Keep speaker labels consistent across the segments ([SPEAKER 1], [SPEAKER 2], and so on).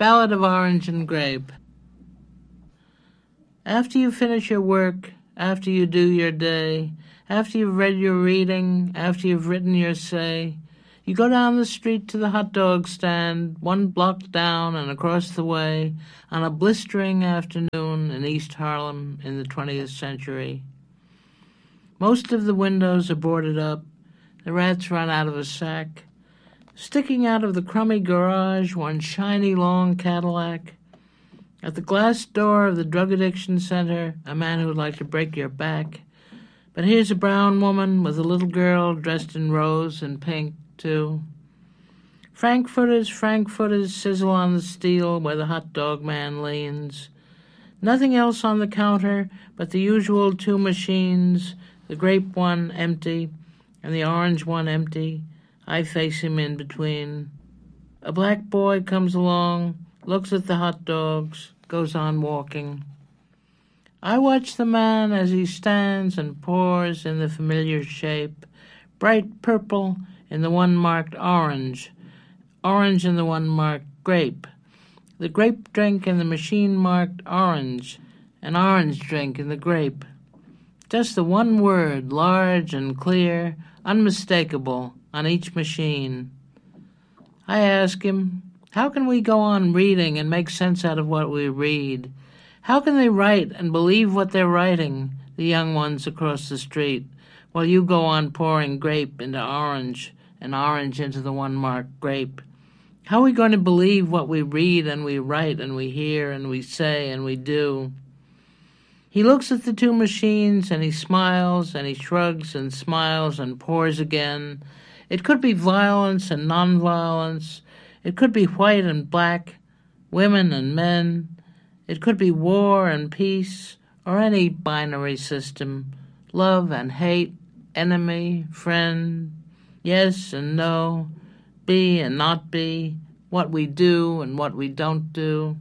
[SPEAKER 1] Ballad of Orange and Grape. After you finish your work, after you do your day, after you've read your reading, after you've written your say, you go down the street to the hot dog stand, 1 block down and across the way, on a blistering afternoon in East Harlem in the 20th century. Most of the windows are boarded up. The rats run out of a sack. Sticking out of the crummy garage, 1 shiny long Cadillac. At the glass door of the drug addiction center, a man who'd like to break your back. But here's a brown woman with a little girl dressed in rose and pink, too. Frankfurters sizzle on the steel where the hot dog man leans. Nothing else on the counter but the usual 2 machines, the grape one empty and the orange one empty. I face him in between. A black boy comes along, looks at the hot dogs, goes on walking. I watch the man as he stands and pours in the familiar shape, bright purple in the one marked orange, orange in the one marked grape, the grape drink in the machine marked orange, an orange drink in the grape. Just the one word, large and clear, unmistakable, on each machine. I ask him, how can we go on reading and make sense out of what we read? How can they write and believe what they're writing, the young ones across the street, while you go on pouring grape into orange and orange into the one marked grape? How are we going to believe what we read and we write and we hear and we say and we do? He looks at the 2 machines and he smiles and he shrugs and smiles and pours again. It could be violence and nonviolence. It could be white and black, women and men. It could be war and peace, or any binary system, love and hate, enemy, friend, yes and no, be and not be, what we do and what we don't do.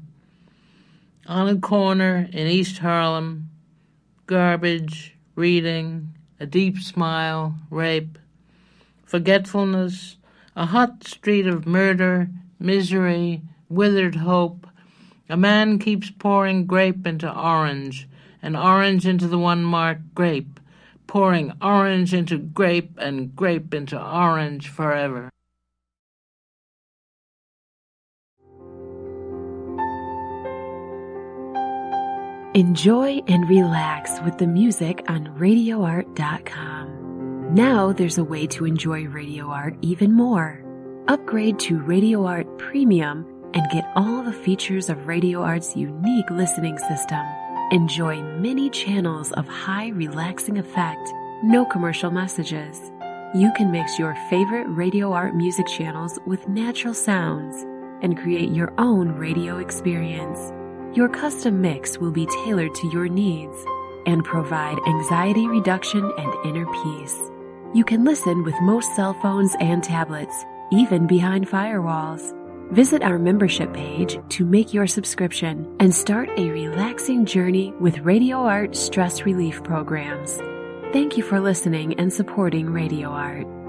[SPEAKER 1] On a corner in East Harlem, garbage, reading, a deep smile, rape, forgetfulness, a hot street of murder, misery, withered hope. A man keeps pouring grape into orange, and orange into the one marked grape, pouring orange into grape and grape into orange forever.
[SPEAKER 2] Enjoy and relax with the music on RadioArt.com. Now there's a way to enjoy Radio Art even more. Upgrade to Radio Art Premium and get all the features of Radio Art's unique listening system. Enjoy many channels of high relaxing effect, no commercial messages. You can mix your favorite Radio Art music channels with natural sounds and create your own radio experience. Your custom mix will be tailored to your needs and provide anxiety reduction and inner peace. You can listen with most cell phones and tablets, even behind firewalls. Visit our membership page to make your subscription and start a relaxing journey with Radio Art stress relief programs. Thank you for listening and supporting Radio Art.